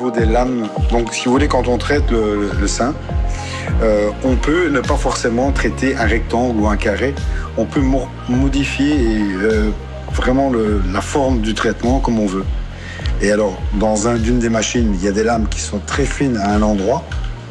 niveau des lames. Donc, si vous voulez, quand on traite le sein, on peut ne pas forcément traiter un rectangle ou un carré. On peut modifier vraiment la forme du traitement comme on veut. Et alors, dans d'une des machines, il y a des lames qui sont très fines à un endroit.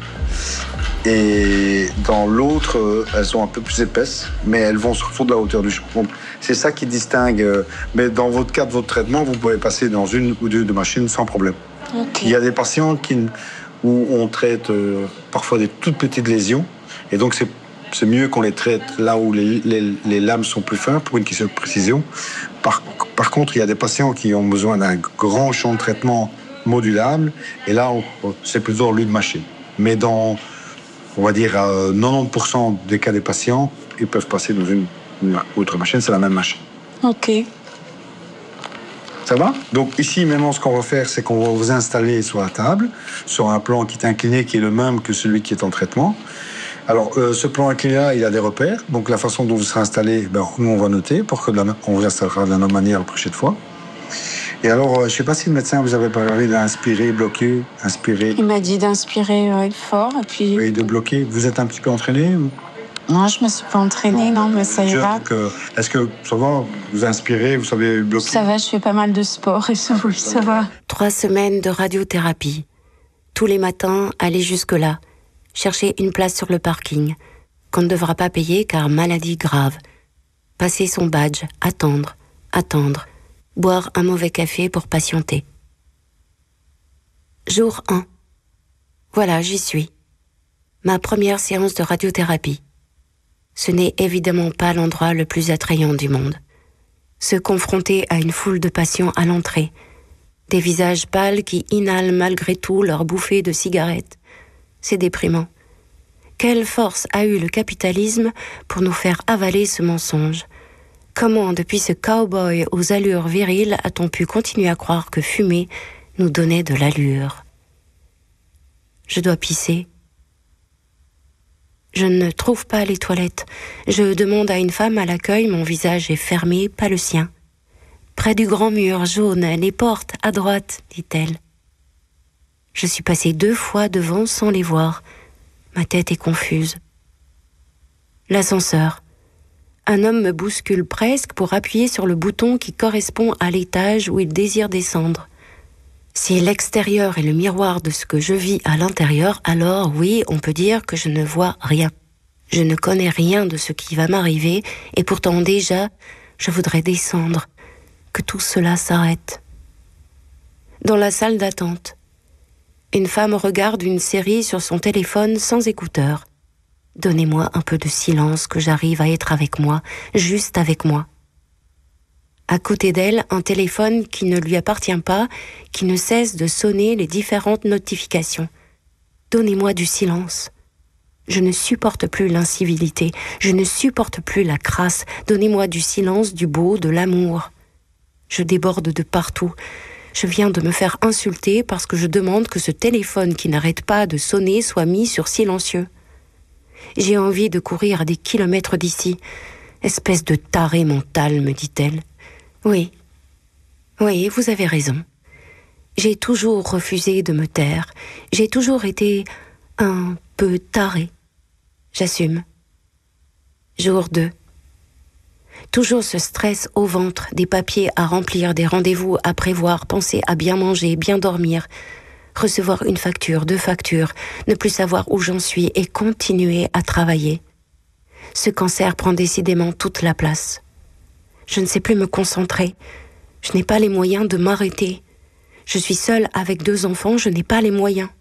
Et dans l'autre, elles sont un peu plus épaisses, mais elles vont sur le fond de la hauteur du champ. Donc, c'est ça qui distingue. Mais dans votre cas de votre traitement, vous pouvez passer dans une ou deux machines sans problème. Okay. Il y a des patients où on traite parfois des toutes petites lésions. Et donc, c'est mieux qu'on les traite là où les lames sont plus fines pour une question de précision. Par contre, il y a des patients qui ont besoin d'un grand champ de traitement modulable. Et là, c'est plutôt l'une machine. Mais on va dire, 90% des cas des patients, ils peuvent passer dans une autre machine, c'est la même machine. Ok. Ça va? Donc ici, maintenant, ce qu'on va faire, c'est qu'on va vous installer sur la table, sur un plan qui est incliné, qui est le même que celui qui est en traitement. Alors, ce plan incliné-là, il a des repères. Donc, la façon dont vous serez installé, nous, on va noter pour on vous installera de la même manière la prochaine fois. Et alors, je ne sais pas si le médecin vous avait parlé d'inspirer, bloquer, inspirer. Il m'a dit d'inspirer fort et puis... Oui, de bloquer. Vous êtes un petit peu entraîné ou... Non, je me suis pas entraînée, non, mais ça ira. Donc, est-ce que ça va? Vous inspirez, vous savez bloquer? Ça va, je fais pas mal de sport et ça va. 3 semaines de radiothérapie. Tous les matins, aller jusque-là. Chercher une place sur le parking. Qu'on ne devra pas payer car maladie grave. Passer son badge, attendre. Boire un mauvais café pour patienter. Jour 1. Voilà, j'y suis. Ma première séance de radiothérapie. Ce n'est évidemment pas l'endroit le plus attrayant du monde. Se confronter à une foule de patients à l'entrée. Des visages pâles qui inhalent malgré tout leur bouffée de cigarettes. C'est déprimant. Quelle force a eu le capitalisme pour nous faire avaler ce mensonge ? Comment, depuis ce cow-boy aux allures viriles, a-t-on pu continuer à croire que fumer nous donnait de l'allure ? Je dois pisser. Je ne trouve pas les toilettes. Je demande à une femme à l'accueil, mon visage est fermé, pas le sien. Près du grand mur jaune, les portes, à droite, dit-elle. Je suis passée 2 fois devant sans les voir. Ma tête est confuse. L'ascenseur. Un homme me bouscule presque pour appuyer sur le bouton qui correspond à l'étage où il désire descendre. Si l'extérieur est le miroir de ce que je vis à l'intérieur, alors oui, on peut dire que je ne vois rien. Je ne connais rien de ce qui va m'arriver et pourtant déjà, je voudrais descendre, que tout cela s'arrête. Dans la salle d'attente, une femme regarde une série sur son téléphone sans écouteurs. Donnez-moi un peu de silence, que j'arrive à être avec moi, juste avec moi. À côté d'elle, un téléphone qui ne lui appartient pas, qui ne cesse de sonner les différentes notifications. Donnez-moi du silence. Je ne supporte plus l'incivilité, je ne supporte plus la crasse. Donnez-moi du silence, du beau, de l'amour. Je déborde de partout. Je viens de me faire insulter parce que je demande que ce téléphone qui n'arrête pas de sonner soit mis sur silencieux. J'ai envie de courir à des kilomètres d'ici. Espèce de taré mental, me dit-elle. Oui, vous avez raison. J'ai toujours refusé de me taire. J'ai toujours été un peu tarée. J'assume. Jour 2. Toujours ce stress au ventre, des papiers à remplir, des rendez-vous à prévoir, penser à bien manger, bien dormir, recevoir 1 facture, 2 factures, ne plus savoir où j'en suis et continuer à travailler. Ce cancer prend décidément toute la place. Je ne sais plus me concentrer. Je n'ai pas les moyens de m'arrêter. Je suis seule avec 2 enfants, je n'ai pas les moyens.